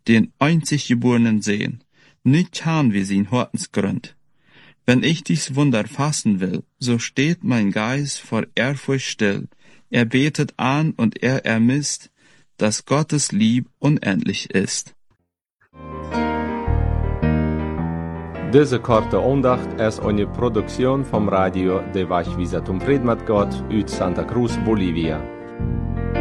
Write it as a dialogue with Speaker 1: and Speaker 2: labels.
Speaker 1: den einzig Geborenen sehen. Nicht kann wie sein Herzensgrund. Wenn ich dies Wunder fassen will, so steht mein Geist vor Ehrfurcht still. Er betet an und er ermisst, dass Gottes Lieb unendlich ist.
Speaker 2: Diese korte Andacht ist eine Produktion vom Radio de Vach Visatum Fred mit Gott aus Santa Cruz, Bolivia.